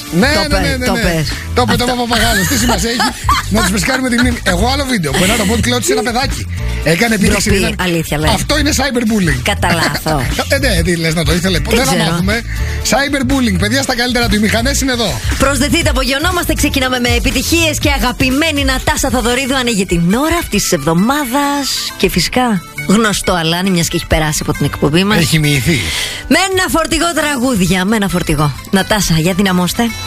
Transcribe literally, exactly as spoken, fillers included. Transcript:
Ναι, ναι, ναι, ναι. Το πες. Το πες, το παπαγάλος. Τι σημασία έχει να τους πεσκάρουμε τη μνήμη. Εγώ άλλο βίντεο που ένα ρομπότ κλώτησε ένα παιδάκι. Έκανε επίδειξη. Ντροπή, αλήθεια λέει. Αυτό είναι cyberbullying. Κατά λάθος. Ε, ναι, τι λες να το ήθελε. Δεν θα μάθουμε. Cyberbullying, παιδιά, στα καλύτερα του. Οι μηχανές είναι εδώ. Προσδεθείτε, απογειωνόμαστε. Ξεκινάμε με επιτυχίες και αγαπημένη Νατάσα Θοδωρίδου ανοίγει την ώρα αυτή τη εβδομάδα. Και φυσικά γνωστό αλάνι, μιας και έχει περάσει από την εκπομπή μας. Έχει μοιηθεί. Με ένα φορτηγό τραγούδια. Με ένα φορτηγό. Νατάσα, για δυναμώστε.